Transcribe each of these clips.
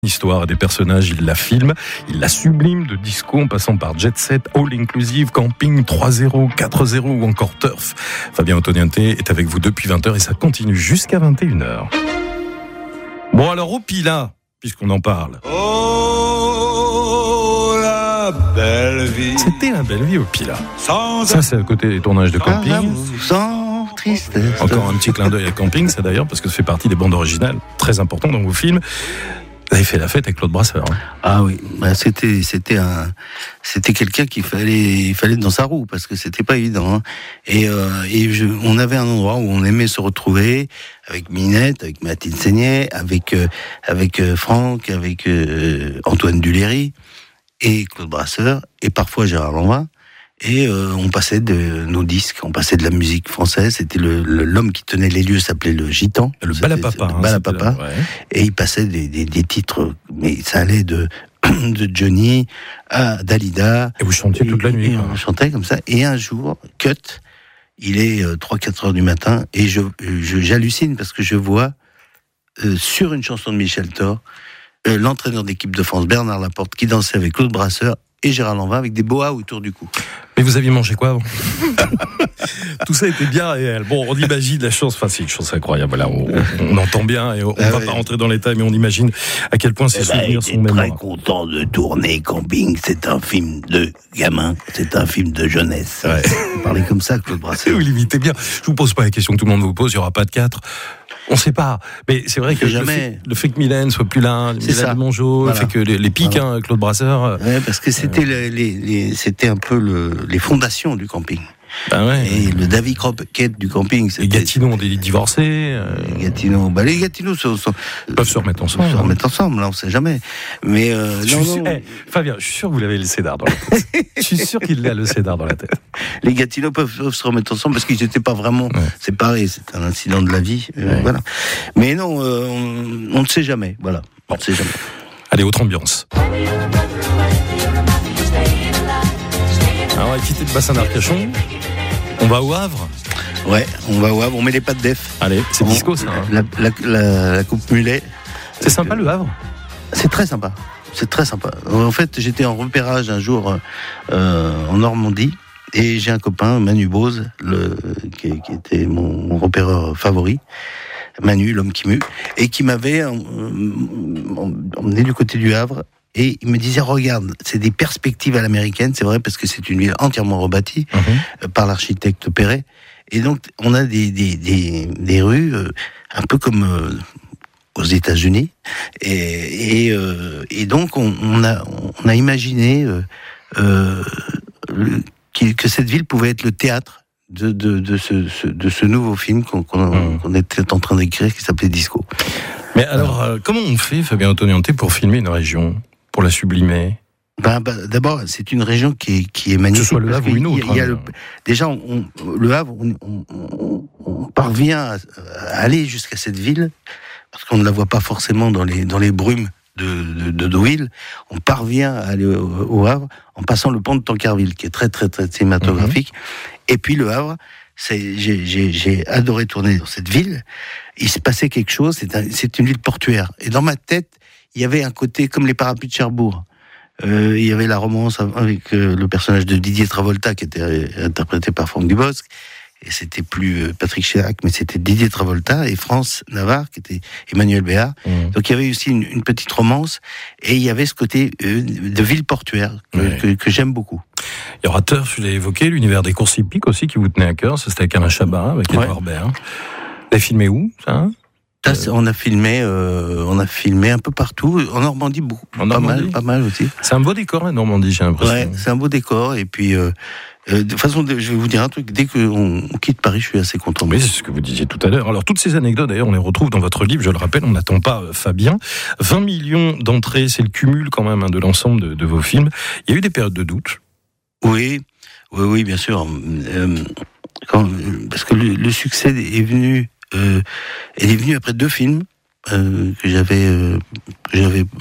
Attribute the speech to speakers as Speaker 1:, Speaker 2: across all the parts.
Speaker 1: Histoire des personnages, il la filme, il la sublime de disco en passant par jet set, all inclusive, camping, 3-0, 4-0 ou encore turf. Fabien Ottoniente est avec vous depuis 20h et ça continue jusqu'à 21h. Bon alors au Pilat, puisqu'on en parle.
Speaker 2: Oh la belle vie.
Speaker 1: C'était la belle vie au Pilat. Ça c'est le côté des tournages de camping.
Speaker 3: Sans tristesse.
Speaker 1: Encore un petit clin d'œil à camping, ça d'ailleurs, parce que ça fait partie des bandes originales, très important dans vos films. Vous avez fait la fête avec Claude Brasseur. Hein.
Speaker 3: Ah oui, bah c'était quelqu'un qu'il fallait être dans sa roue parce que c'était pas évident. Hein. On avait un endroit où on aimait se retrouver avec Minette, avec Mathilde Seignet, avec Franck, avec Antoine Duléry et Claude Brasseur et parfois Gérard Lanvin. Et on passait de nos disques, on passait de la musique française. C'était l'homme qui tenait les lieux s'appelait le Gitan,
Speaker 1: le Balapapa.
Speaker 3: Le Balapapa. Ouais. Et il passait des titres, mais ça allait de Johnny à Dalida.
Speaker 1: Et vous chantiez toute la nuit.
Speaker 3: On chantait comme ça. Et un jour, cut, il est 3-4 heures du matin et j'hallucine parce que je vois sur une chanson de Michel Thor l'entraîneur d'équipe de France Bernard Laporte qui dansait avec Claude Brasseur et Gérard Lanvin avec des boas autour du cou.
Speaker 1: Mais vous aviez mangé quoi avant? Tout ça était bien réel. Bon, on imagine la chance, enfin c'est une chance incroyable. Voilà, on entend bien et on va pas rentrer dans les détails, mais on imagine à quel point ces souvenirs sont mémorables.
Speaker 3: Très content de tourner Camping. C'est un film de gamin, c'est un film de jeunesse. Ouais. Vous parlez comme ça, Claude Brasseur.
Speaker 1: Vous l'imitez bien. Je vous pose pas la question que tout le monde vous pose. Il y aura pas de 4. On sait pas, mais c'est vrai que le fait que Mylène soit plus là, Mylène Mongeau, le fait que les pics, hein, Claude Brasseur.
Speaker 3: Ouais, parce que c'était c'était un peu les fondations du camping.
Speaker 1: Ben ouais.
Speaker 3: Et le Davy Croquette du camping.
Speaker 1: Les Gatineaux ont divorcé.
Speaker 3: Les Gatineaux
Speaker 1: peuvent se remettre ensemble.
Speaker 3: Se remettre ensemble, là, on sait jamais. Mais
Speaker 1: Fabien, je suis sûr que vous l'avez le Cédar dans la tête. Je suis sûr qu'il l'a le Cédar dans la tête.
Speaker 3: Les Gatineaux peuvent se remettre ensemble parce qu'ils n'étaient pas vraiment séparés. C'est un incident de la vie. Voilà. Mais non, on ne sait jamais. Voilà. On ne sait jamais.
Speaker 1: Allez, autre ambiance. Alors, on va quitter le bassin d'Arcachon. On va au Havre.
Speaker 3: Ouais, on va au Havre, on met les pattes d'Ef.
Speaker 1: Allez, c'est disco ça. Hein.
Speaker 3: La coupe mulet.
Speaker 1: C'est sympa le Havre.
Speaker 3: C'est très sympa. C'est très sympa. En fait, j'étais en repérage un jour en Normandie et j'ai un copain, Manu Bose, qui était mon repéreur favori. Manu, l'homme qui mue, et qui m'avait emmené du côté du Havre. Et il me disait, regarde, c'est des perspectives à l'américaine, c'est vrai, parce que c'est une ville entièrement rebâtie par l'architecte Perret. Et donc, on a des rues un peu comme aux États-Unis. Et donc, on a imaginé que cette ville pouvait être le théâtre de ce nouveau film qu'on était en train d'écrire, qui s'appelait Disco.
Speaker 1: Mais alors, comment on fait, Fabien Ottoniente, pour filmer une région, pour la sublimer?
Speaker 3: D'abord, c'est une région qui est magnifique. Que
Speaker 1: ce soit le Havre ou une autre.
Speaker 3: Déjà, le Havre, on parvient à aller jusqu'à cette ville, parce qu'on ne la voit pas forcément dans les brumes de Deauville. On parvient à aller au Havre en passant le pont de Tancarville, qui est très, très, très cinématographique. Et puis le Havre, j'ai adoré tourner dans cette ville. Il se passait quelque chose, c'est une ville portuaire. Et dans ma tête, il y avait un côté comme les Parapluies de Cherbourg. Il y avait la romance avec le personnage de Didier Travolta, qui était interprété par Franck Dubosc. Et c'était plus Patrick Chirac, mais c'était Didier Travolta et France Navarre, qui était Emmanuel Béard. Donc il y avait aussi une petite romance. Et il y avait ce côté de ville portuaire que j'aime beaucoup.
Speaker 1: Il y aura Turf, je l'ai évoqué, l'univers des courses hippiques aussi, qui vous tenait à cœur. Ça, c'était avec Alain Chabat, avec Edouard Baird. Vous l'avez filmé où, ça
Speaker 3: on a filmé un peu partout. En Normandie, beaucoup. Pas mal aussi.
Speaker 1: C'est un beau décor, la Normandie, j'ai l'impression.
Speaker 3: Ouais, c'est un beau décor. Et puis, de toute façon, je vais vous dire un truc. Dès qu'on quitte Paris, je suis assez content.
Speaker 1: Oui, c'est ce que vous disiez tout à l'heure. Alors, toutes ces anecdotes, d'ailleurs, on les retrouve dans votre livre. Je le rappelle, on n'attend pas Fabien. 20 millions d'entrées, c'est le cumul quand même de l'ensemble de vos films. Il y a eu des périodes de doute.
Speaker 3: Oui, bien sûr. Parce que le succès est venu après 2 films que j'avais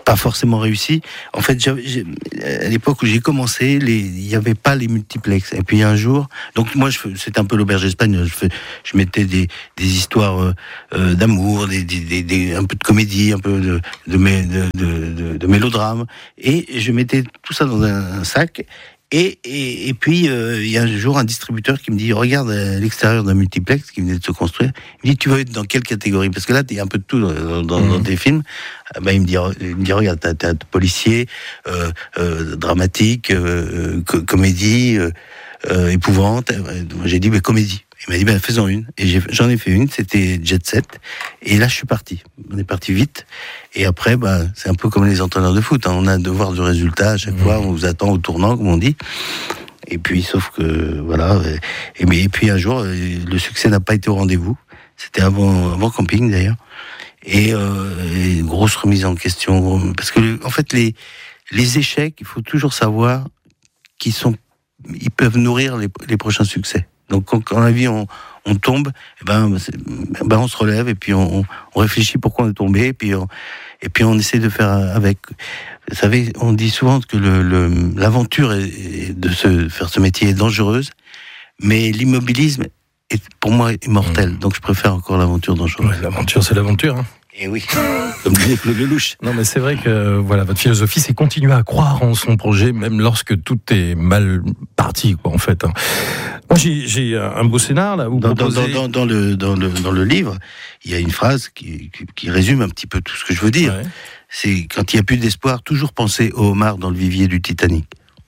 Speaker 3: pas forcément réussi. En fait, à l'époque où j'ai commencé, il n'y avait pas les multiplex. Et puis un jour, donc moi, c'était un peu l'auberge espagnole. Je mettais des histoires d'amour, un peu de comédie, un peu de mélodrame, et je mettais tout ça dans un sac. Et puis, il y a un jour un distributeur qui me dit, regarde à l'extérieur d'un multiplex qui venait de se construire. Il me dit, tu veux être dans quelle catégorie? Parce que là, il y a un peu de tout dans tes films. Il me dit, regarde, t'as policier, dramatique, comédie, épouvante. J'ai dit, comédie. Il m'a dit, faisons une. Et j'en ai fait une, c'était Jet Set. Et là, je suis parti. On est parti vite. Et après, c'est un peu comme les entraîneurs de foot. On a un devoir de résultat à chaque fois. On vous attend au tournant, comme on dit. Et puis, sauf que, voilà. Et puis, un jour, le succès n'a pas été au rendez-vous. C'était avant Camping, d'ailleurs. Et grosse remise en question. Parce que, en fait, les échecs, il faut toujours savoir ils peuvent nourrir les prochains succès. Donc quand dans la vie on tombe, on se relève et puis on réfléchit pourquoi on est tombé et puis on essaie de faire avec. Vous savez, on dit souvent que l'aventure de faire ce métier est dangereuse, mais l'immobilisme est pour moi immortel. Donc je préfère encore l'aventure dangereuse.
Speaker 1: Ouais, l'aventure, c'est l'aventure. Hein.
Speaker 3: Et oui, comme disait Claude Lelouch.
Speaker 1: Non, mais c'est vrai que votre philosophie, c'est continuer à croire en son projet, même lorsque tout est mal parti, en fait. Moi, j'ai un beau scénar là.
Speaker 3: Dans le livre, il y a une phrase qui résume un petit peu tout ce que je veux dire. Ouais. C'est quand il n'y a plus d'espoir, toujours penser au homard dans le vivier du Titanic.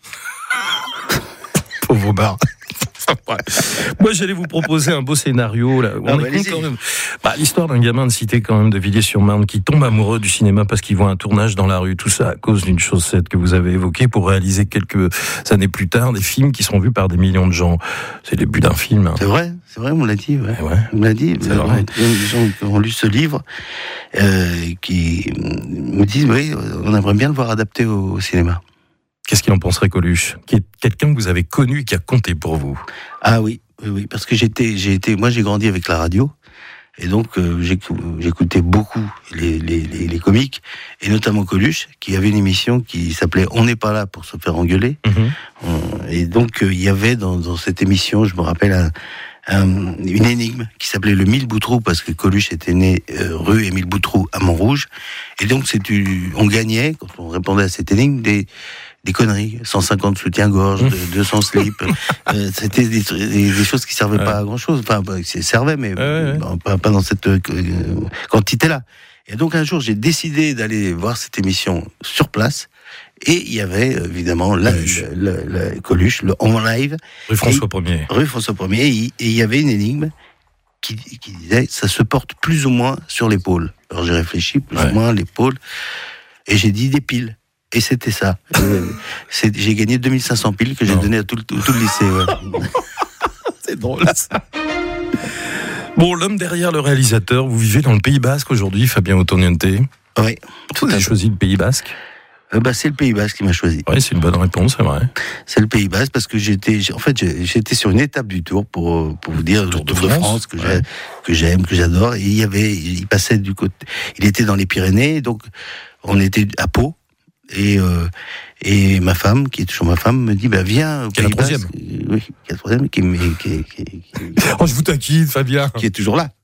Speaker 1: Pauvre homard. Ouais. Moi, j'allais vous proposer un beau scénario là. On écoute quand même. L'histoire d'un gamin de cité quand même de Villiers-sur-Marne qui tombe amoureux du cinéma parce qu'il voit un tournage dans la rue. Tout ça à cause d'une chaussette que vous avez évoquée pour réaliser quelques années plus tard des films qui sont vus par des millions de gens. C'est le début d'un film. Hein.
Speaker 3: C'est vrai, on l'a dit. Ouais. On l'a dit. Il y a des gens qui ont lu ce livre qui me disent on aimerait bien le voir adapté au cinéma.
Speaker 1: Qu'est-ce qu'il en penserait, Coluche, qui est quelqu'un que vous avez connu et qui a compté pour vous?
Speaker 3: Ah oui, parce que moi j'ai grandi avec la radio, et donc j'écoutais beaucoup les comiques, et notamment Coluche, qui avait une émission qui s'appelait On n'est pas là pour se faire engueuler. Et donc il y avait dans cette émission, je me rappelle, une énigme qui s'appelait le Mille Boutroux, parce que Coluche était né rue Émile Boutroux à Montrouge, et donc on gagnait, quand on répondait à cette énigme, des conneries, 150 soutiens-gorge, 200 slips, c'était des choses qui servaient pas à grand-chose, enfin, ça servait, mais pas dans cette quantité-là. Et donc un jour, j'ai décidé d'aller voir cette émission sur place, et il y avait évidemment la Coluche, en live.
Speaker 1: Rue François 1er.
Speaker 3: Rue François 1er, et il y avait une énigme qui disait, ça se porte plus ou moins sur l'épaule. Alors j'ai réfléchi, plus ou moins l'épaule, et j'ai dit des piles. Et c'était ça. J'ai gagné 2500 piles que j'ai donné à tout le lycée. Ouais.
Speaker 1: C'est drôle ça. Bon, l'homme derrière le réalisateur, vous vivez dans le Pays Basque aujourd'hui, Fabien Ottoniente.
Speaker 3: Oui.
Speaker 1: Vous avez choisi le Pays Basque?
Speaker 3: C'est le Pays Basque qui m'a choisi.
Speaker 1: Oui, c'est une bonne réponse, c'est vrai.
Speaker 3: C'est le Pays Basque parce que j'étais sur une étape du Tour pour vous dire, le Tour de France que j'aime, que j'adore. Et il passait du côté, il était dans les Pyrénées, donc on était à Pau. Et ma femme, qui est toujours ma femme, me dit viens au Pays Basque. Oui, qui est la troisième,
Speaker 1: je vous taquine, Fabien.
Speaker 3: Qui est toujours là.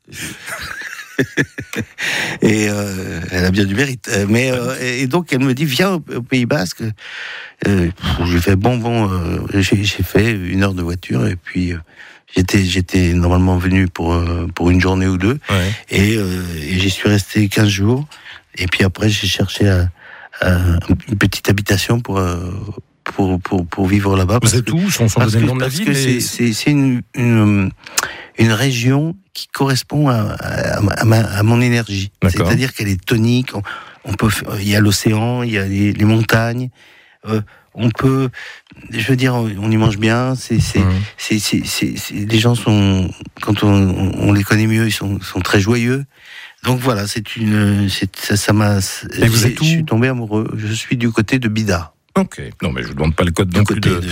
Speaker 3: Et elle a bien du mérite. Et donc elle me dit viens au Pays Basque. J'ai fait j'ai fait 1 heure de voiture et puis j'étais normalement venu pour une journée ou deux. Ouais. Et j'y suis resté 15 jours. Et puis après j'ai cherché une petite habitation pour vivre là-bas.
Speaker 1: Vous êtes où? Sans vous donner le nom de la ville?
Speaker 3: Parce que c'est une région qui correspond à mon énergie. D'accord. C'est-à-dire qu'elle est tonique. Il y a l'océan, il y a les montagnes. On peut, je veux dire, on y mange bien. Les gens sont, quand on les connaît mieux, ils sont très joyeux. Donc voilà, ça m'a.
Speaker 1: Et vous êtes où?
Speaker 3: Je suis tombé amoureux. Je suis du côté de Bidart.
Speaker 1: Ok. Non, mais je vous demande pas le code non plus de...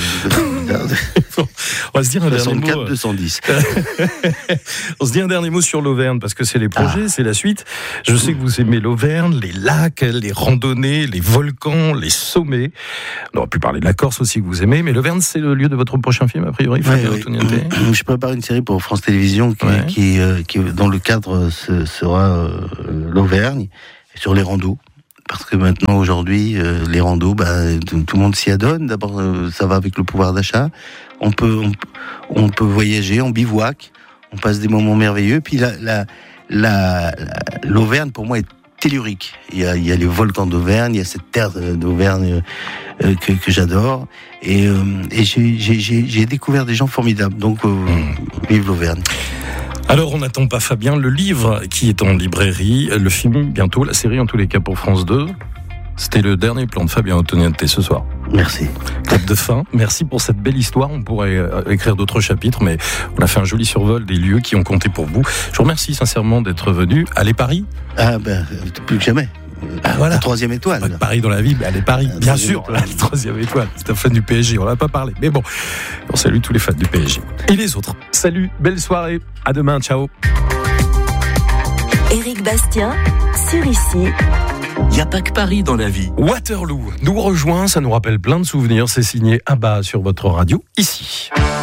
Speaker 1: On va se dire un dernier mot.
Speaker 3: 64 210.
Speaker 1: On se dit un dernier mot sur l'Auvergne, parce que c'est les projets, c'est la suite. Je sais que vous aimez l'Auvergne, les lacs, les randonnées, les volcans, les sommets. On aurait pu parler de la Corse aussi que vous aimez, mais l'Auvergne, c'est le lieu de votre prochain film, a priori, Fabien Antoniente.
Speaker 3: Je prépare une série pour France Télévisions qui dans le cadre sera l'Auvergne, sur les randos. Parce que maintenant, aujourd'hui, les randos, tout le monde s'y adonne. D'abord, ça va avec le pouvoir d'achat. On peut voyager, on bivouac, on passe des moments merveilleux. Puis l'Auvergne, pour moi, est tellurique. Il y a les volcans d'Auvergne, il y a cette terre d'Auvergne que j'adore. Et j'ai découvert des gens formidables. Donc, vive l'Auvergne.
Speaker 1: Alors, on n'attend pas Fabien, le livre qui est en librairie, le film bientôt, la série en tous les cas pour France 2. C'était le dernier plan de Fabien Antoniente ce soir.
Speaker 3: Merci.
Speaker 1: Clap de fin. Merci pour cette belle histoire. On pourrait écrire d'autres chapitres, mais on a fait un joli survol des lieux qui ont compté pour vous. Je vous remercie sincèrement d'être venu. Allez Paris.
Speaker 3: Plus que jamais.
Speaker 1: Voilà.
Speaker 3: La 3e étoile.
Speaker 1: Pas de Paris dans la vie, mais allez Paris, bien sûr. La 3e étoile. C'est un fan du PSG, on n'en a pas parlé. Mais bon, on salue tous les fans du PSG. Et les autres. Salut, belle soirée. À demain, ciao.
Speaker 4: Éric Bastien, sur Ici.
Speaker 5: Il n'y a pas que Paris dans la vie.
Speaker 1: Waterloo nous rejoint, ça nous rappelle plein de souvenirs. C'est signé Abba sur votre radio, ici.